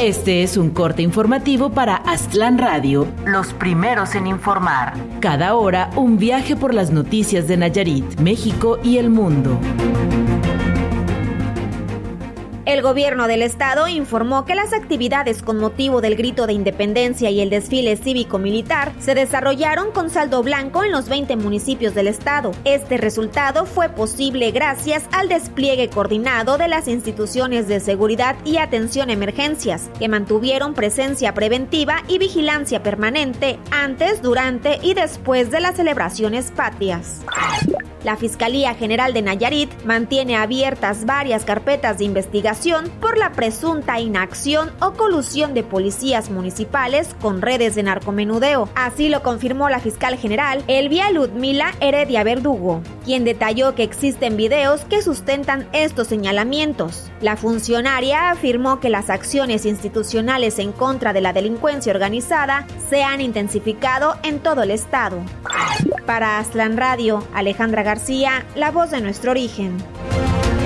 Este es un corte informativo para Aztlán Radio, los primeros en informar. Cada hora, un viaje por las noticias de Nayarit, México y el mundo. El gobierno del estado informó que las actividades con motivo del grito de independencia y el desfile cívico-militar se desarrollaron con saldo blanco en los 20 municipios del estado. Este resultado fue posible gracias al despliegue coordinado de las instituciones de seguridad y atención a emergencias, que mantuvieron presencia preventiva y vigilancia permanente antes, durante y después de las celebraciones patrias. La Fiscalía General de Nayarit mantiene abiertas varias carpetas de investigación por la presunta inacción o colusión de policías municipales con redes de narcomenudeo. Así lo confirmó la fiscal general Elvia Ludmila Heredia Verdugo, quien detalló que existen videos que sustentan estos señalamientos. La funcionaria afirmó que las acciones institucionales en contra de la delincuencia organizada se han intensificado en todo el estado. Para Aztlán Radio, Alejandra García, la voz de nuestro origen.